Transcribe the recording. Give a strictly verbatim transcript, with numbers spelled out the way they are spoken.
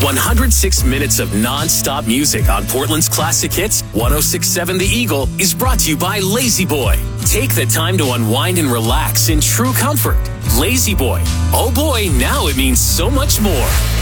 one hundred six minutes of non-stop music on Portland's classic hits. one oh six point seven The Eagle is brought to you by Lazy Boy. Take the time to unwind and relax in true comfort. Lazy Boy. Oh boy, now it means so much more.